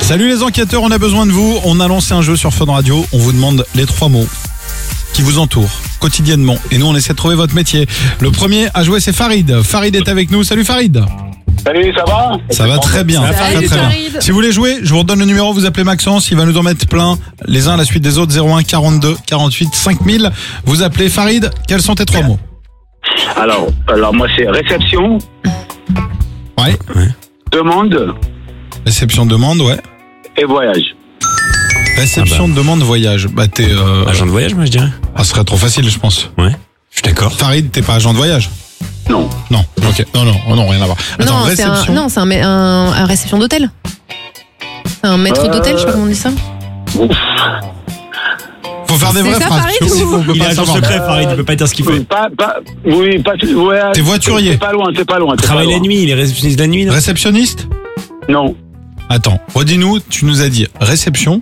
Salut les enquêteurs, on a besoin de vous. On a lancé un jeu sur Fun Radio. On vous demande les 3 mots qui vous entourent quotidiennement. Et nous, on essaie de trouver votre métier. Le premier à jouer, c'est Farid. Farid est avec nous. Salut Farid. Salut, ça va? Ça va très bien. Salut, Très bien. Farid. Si vous voulez jouer, je vous redonne le numéro. Vous appelez Maxence. Il va nous en mettre plein. Les uns à la suite des autres. 01 42 48 5000. Vous appelez Farid. Quels sont tes 3 mots? Alors moi c'est réception, Ouais. demande Réception, demande, ouais. et voyage. Réception, demande, voyage. Bah t'es... Agent de voyage, moi je dirais. Ah, ce serait trop facile, je pense. Ouais, je suis d'accord. Farid, t'es pas agent de voyage? Non. Non. Ok. Non, rien à voir. Attends, Non, réception. c'est un réception d'hôtel. C'est un maître d'hôtel, je sais pas comment on dit ça. Faut faire des C'est vraies ça, phrases. Farid, Sinon, ou- on peut Il pas est agent savoir. secret, Farid, il peut pas dire ce qu'il fait. Ouais. T'es voiturier. C'est pas loin. Travaille la nuit, il est réceptionniste la nuit, non? Réceptionniste? Non. Attends, redis-nous, tu nous as dit réception.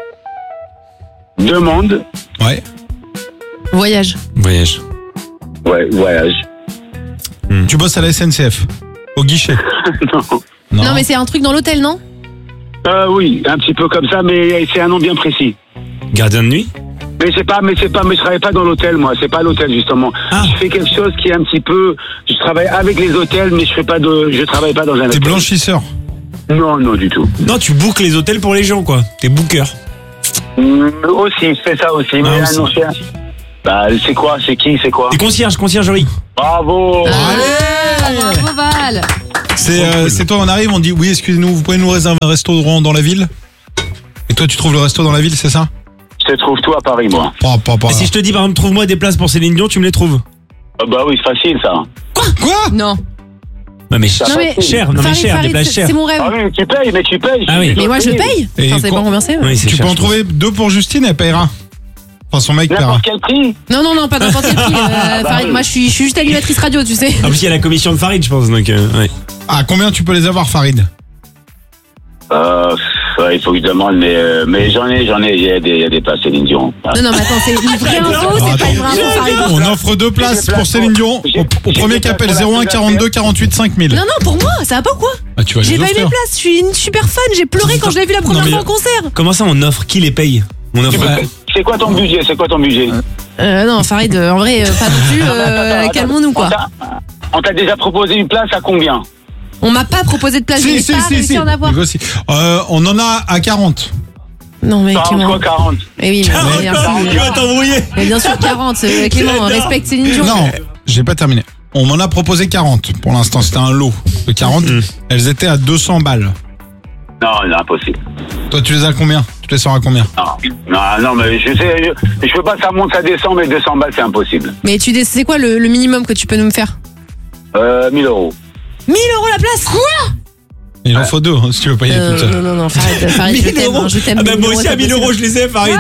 Demande, Ouais. Voyage. Voyage. ouais, voyage. Tu bosses à la SNCF. Au guichet. Non. Non, mais c'est un truc dans l'hôtel, non? Oui, un petit peu comme ça, mais c'est un nom bien précis. Gardien de nuit? Mais je travaille pas dans l'hôtel, moi. C'est pas l'hôtel, justement. Ah. Je fais quelque chose qui est un petit peu, je travaille avec les hôtels, mais je travaille pas dans un T'es hôtel. blanchisseur. Non, du tout. Non, tu bookes les hôtels pour les gens, quoi. T'es booker. Aussi, je fais ça aussi. Mais aussi. non, c'est quoi? C'est qui? C'est quoi? T'es conciergerie. Bravo! Bravo, Val. C'est toi, on arrive, on dit oui, excusez-nous, vous pouvez nous réserver un restaurant dans la ville? Et toi, tu trouves le resto dans la ville, c'est ça? Je te trouve tout à Paris, moi. Pas. Et si je te dis, par exemple, trouve-moi des places pour Céline Dion, tu me les trouves? Bah oui, c'est facile, ça. Quoi? Non. Non, mais Non, mais cher, non, mais cher, des places chères. c'est mon rêve. Ah oui, tu payes. Ah oui. Mais moi, je paye. Et Enfin, ça dépend quoi- combien c'est. Oui, c'est Tu cher, peux en je pense. trouver 2 pour Justine, elle paiera. Enfin, son mec paiera. N'importe quel prix. Non, pas n'importe quel prix. Farid, oui. moi, je suis juste animatrice radio, tu sais. En plus, il y a la commission de Farid, je pense, donc, ouais. Ah, combien tu peux les avoir, Farid? Il faut que je demande, mais j'en ai, il y a des places Céline Dion. Non, mais attends, c'est une vraie info, c'est pas une vraie info, Farid. On offre 2 places pour Céline Dion au premier qui appelle 01 42 48 5000. Non, pour moi, ça va pas ou quoi? Ah, tu vas J'ai les pas eu mes offrir. places, je suis une super fan, j'ai pleuré quand je l'ai vu la première mais- fois en concert. Comment ça, on offre? Qui les paye? On offre. Ouais. C'est quoi ton budget? Non, Farid, en vrai, pas non plus, Attends. calmons-nous, quoi. On t'a déjà proposé une place à combien? On m'a pas proposé de place, je n'ai pas réussi à en avoir. Négocie. On en a à 40. Non, mais 40 Clément. quoi, 40? Eh oui, mais merci. Tu vas t'embrouiller. Mais bien sûr, 40, Clément, respecte Céline Dion. Non, j'ai pas terminé. On m'en a proposé 40. Pour l'instant, c'était un lot de 40. Elles étaient à 200 balles. Non, impossible. Toi, tu les as à combien? Tu les sors à combien? Non, mais je sais, je peux pas, ça monte, ça descend, mais 200 balles, c'est impossible. Mais c'est quoi le minimum que tu peux nous me faire? 1000 euros. 1000 € la place? Quoi? Il en faut 2 si tu veux payer toute seule. Non, Farid, je 1000 t'aime, euros. je t'aime. Ah bah, 1000 moi aussi, c'est à 1000 pas euros, je les ai, Farid.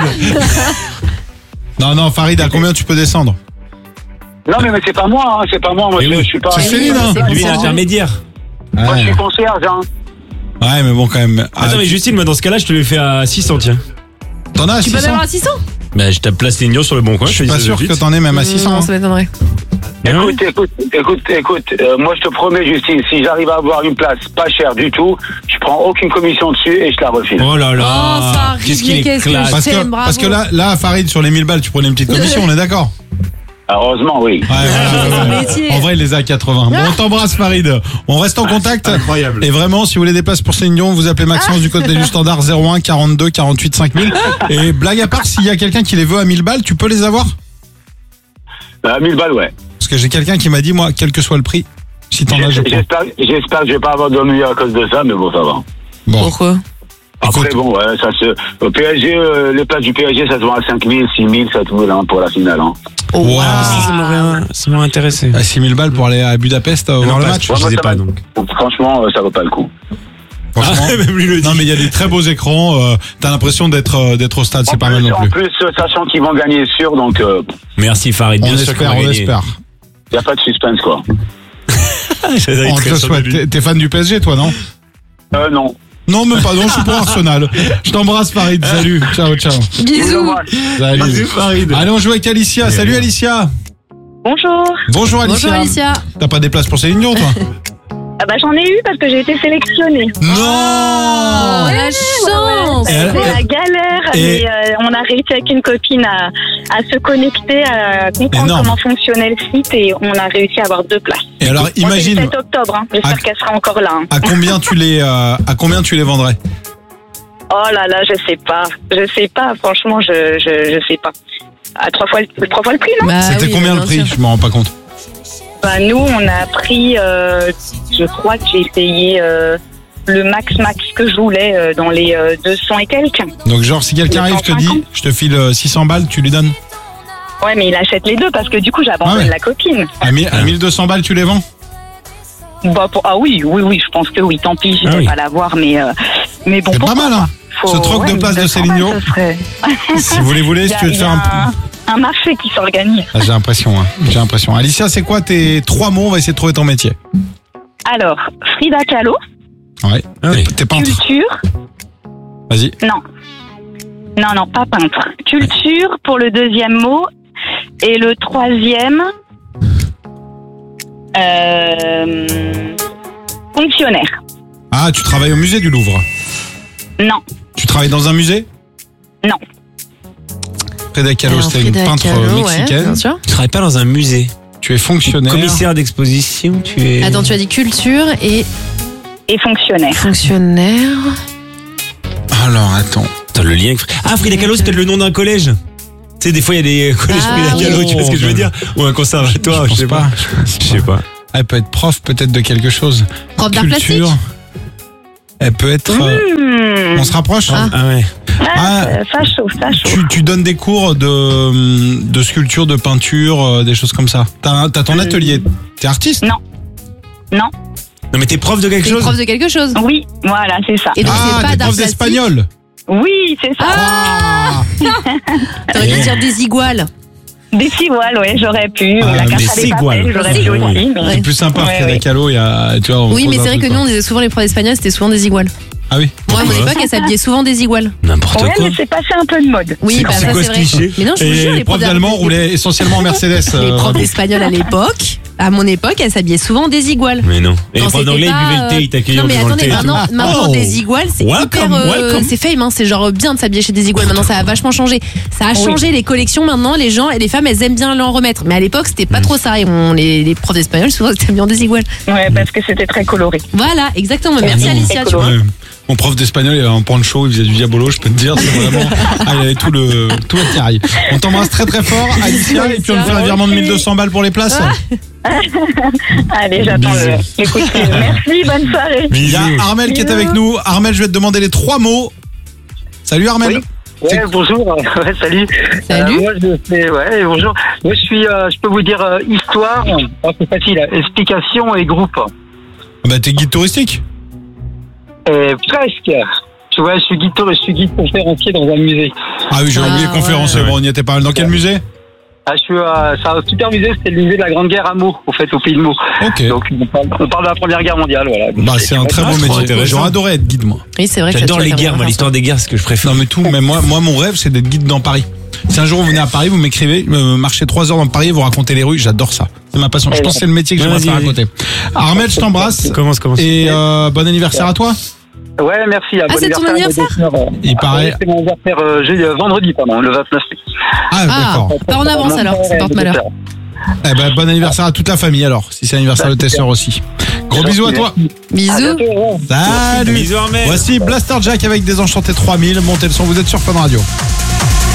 Non, Farid, à combien tu peux descendre? Non, mais c'est pas moi, moi, Mais oui. je suis pas. C'est Céline, hein. C'est Lui, il est bon. intermédiaire. Moi, je Ouais. suis concierge, hein. Ouais, mais bon, quand même. Ah, Attends, mais Justine, moi, dans ce cas-là, je te le fais à 600, tiens. t'en as à Tu peux 600? m'avoir à 600? Bah, je tape place Céline Dion sur le bon coin. Je suis pas sûr que t'en aies même à 600. Non, ça m'étonnerait. Écoute, moi, je te promets, Justine, si j'arrive à avoir une place pas chère du tout, je prends aucune commission dessus et je la refile. Oh là Oh, là. Farid, Qu'est-ce qu'il mais est qu'est-ce que classe. je t'aime, bravo. Parce que là, Farid, sur les 1000 balles, tu prenais une petite commission, on est d'accord? Heureusement, oui. C'est son métier. En vrai, il les a à 80. Bon, on t'embrasse, Farid. On reste en contact. Incroyable. Et vraiment, si vous voulez des places pour Céline Dion, vous appelez Maxence du côté du standard 01 42 48 5000. Et blague à part, s'il y a quelqu'un qui les veut à 1000 balles, tu peux les avoir? 1000 balles, ouais. Parce que j'ai quelqu'un qui m'a dit, moi, quel que soit le prix, si t'en as, je prends. J'espère que je vais pas avoir d'ennui à cause de ça, mais bon, ça va. Bon, Pourquoi? Après, écoute, bon, ouais, au PSG, les places du PSG, ça se vend à 5000, 6000, 7000, hein, pour la finale, hein. Oh, wow. Ça m'aurait intéressé. à 6000 balles pour aller à Budapest voir le match. Je les ai pas, donc. Franchement, ça vaut pas le coup. Franchement. Ah, même lui le dit. Non, mais il y a des très beaux écrans. T'as l'impression d'être au stade, c'est pas mal non En plus. plus, sachant qu'ils vont gagner sûr, donc Merci, Farid. On Bien sûr espère, qu'on va on gagner. espère. il n'y a pas de suspense, quoi. J'avais On très te le sûr de souhaite. lui. T'es fan du PSG, toi, non? Non. Non, même pas. Non, je suis pour Arsenal. Je t'embrasse, Farid. Salut. Ciao. Bisous. Salut. Bisous, Farid. Allez, on joue avec Alicia. Salut, Alicia. Bonjour. Bonjour, Alicia. Bonjour Alicia. T'as pas des places pour Céline Dion, toi? Ah bah j'en ai eu parce que j'ai été sélectionnée. Non. Oh, la chance. C'est la galère, Et- mais on a réussi avec une copine à se connecter, à comprendre Énorme. comment fonctionnait le site et on a réussi à avoir 2 places. Et alors, Bon, c'est imagine, le 7 octobre, hein. J'espère Ah. qu'elle sera encore là. Hein. à combien tu les vendrais? Oh là là, je sais pas, franchement, je sais pas. À 3 fois le prix, non? Bah C'était oui, combien bien le prix? sûr. Je me rends pas compte. Bah, nous, on a pris, je crois que j'ai payé le max que je voulais dans les 200 et quelques. Donc genre, si quelqu'un arrive, te dit, 250. je te file 600 balles, tu lui donnes? Ouais, mais il achète les deux parce que du coup, j'abandonne Ah ouais. la copine. À 1200 balles, tu les vends? Bah, ah oui, je pense que oui. Tant pis, je Ah vais oui. pas l'avoir, mais bon. C'est pas pourquoi mal, hein. pas. Ce troc de place de 200 Céline Dion. balles, ce serait- Si vous les voulez, si tu veux te Il y a faire un marché qui s'organise. Ah, j'ai l'impression. Alicia, c'est quoi tes 3 mots? On va essayer de trouver ton métier. Alors, Frida Kahlo, Ouais. Ah oui. T'es peintre. culture. Vas-y. Non, pas peintre. Culture pour le deuxième mot. Et le troisième, fonctionnaire. Ah, tu travailles au musée du Louvre. Non, Tu travailles dans un musée? Non. Frida Kahlo, Alors, c'était une Frida peintre Kahlo, ouais, mexicaine. bien sûr. Tu travailles pas dans un musée. Tu es fonctionnaire. Commissaire d'exposition, tu es. Attends, tu as dit culture et et fonctionnaire. fonctionnaire. Alors, attends. Attends, le lien. Ah, Frida Kahlo, c'est peut-être le nom d'un collège. Tu sais, des fois, il y a des collèges Ah, Frida Kahlo, oui. tu vois ce que je veux dire? Ou un conservatoire, je sais pas. Je sais pas. Elle peut être prof peut-être de quelque chose. Prof d'art plastique. Culture. Elle peut être... on se rapproche? Ah. Ah ouais. Ça chauffe. Tu donnes des cours de sculpture, de peinture, des choses comme ça. T'as ton atelier. T'es artiste? Non. Non, mais t'es prof de quelque T'es chose? prof de quelque chose. Oui, voilà, c'est ça. Et donc c'est pas t'es d'art prof plastique. d'espagnol. Oui, c'est ça. Ah. T'aurais dû dire des iguales. Des cigales, ouais, j'aurais pu. Ah, La des carte à des cigales. papels, j'aurais pu Cigales. aussi. Mais... C'est plus sympa, Ouais, Frida ouais. Kahlo, il y a, tu vois, on Oui, creuse mais un c'est vrai truc, que nous quoi. on disait souvent les profs d'espagnol, c'était souvent des iguales. Ah oui. Moi, à mon époque, elle s'habillait souvent des iguales. N'importe Ouais, quoi. mais c'est passé un peu de mode. Oui, C'est- bah c'est ça quoi c'est ce vrai. cliché Mais non, je vous jure, Et les profs d'allemand d'allemand roulaient essentiellement en Mercedes. Les profs d'espagnol à l'époque, à mon époque, elles s'habillaient souvent des iguales. Mais non. Et les Quand profs c'était d'anglais, ils pas, buvaient le thé, ils t'accueillaient Non en mais buvant le attendez, thé. maintenant Oh. des iguales, c'est Welcome, hyper, welcome. c'est fame, hein, c'est genre bien de s'habiller chez des iguales. Maintenant ça a vachement changé. Ça a changé les collections. Maintenant les gens et les femmes, elles aiment bien l'en remettre. Mais à l'époque c'était pas trop ça. Et les profs d'espagnol souvent c'était bien des iguales. Ouais, parce que c'était très coloré. Voilà, exactement. Merci bon. Alicia. Tu vois. Ouais. Mon prof d'espagnol, il avait un poncho, il faisait du diabolo, je peux te dire, c'est vraiment. Ah, il avait tout le carré. On t'embrasse très très fort, Alicia, et puis on te fait un virement de 1200 balles pour les places. Allez, j'attends le coup de fil. Merci, bonne soirée. Il y a Bisous. Armel qui est avec nous. Armel, je vais te demander les 3 mots. Salut Armel. Oui. Ouais, bonjour. Ouais, salut. Salut. Moi, bonjour. Moi, je peux vous dire histoire. Oh, c'est facile. Explication et groupe. Bah, t'es guide touristique. Presque. Tu vois, je suis guide conférencier dans un musée. Ah oui, j'ai Ah, oublié ouais. conférencier. Bon, on y était pas mal. Dans quel musée? C'est un super musée, c'était le musée de la Grande Guerre à Meaux, au fait, au Pays de Meaux. Ok. Donc, on parle de la Première Guerre mondiale, voilà. Bah, c'est un très Ah, beau trop métier. intéressant. J'aurais adoré être guide, moi. Oui, c'est vrai que J'adore ça, les tu vas guerres, moi, faire l'histoire des guerres, c'est ce que je préfère. Non, mais tout, mais moi, mon rêve, c'est d'être guide dans Paris. Si un jour vous venez à Paris, vous m'écrivez, marchez 3 heures dans Paris, vous racontez les rues, j'adore ça. C'est ma passion. Je pense que c'est le métier que j'aimerais Vas-y, faire à vas-y. côté. Armel, je t'embrasse. Commence. Et bon anniversaire à toi. Ouais, merci. Ah, c'est ton anniversaire Il paraît. C'est mon anniversaire vendredi, pardon, le 29 mai. Ah, d'accord. Pas en avance alors, ça porte malheur. Eh ben, bon anniversaire à toute la famille alors, si c'est l'anniversaire de tes sœurs aussi. Gros bisous à toi. Bisous. Salut. Bisous, Armel. Voici Blaster Jack avec Désenchanté 3000. Montez le son, vous êtes sur Fun Radio.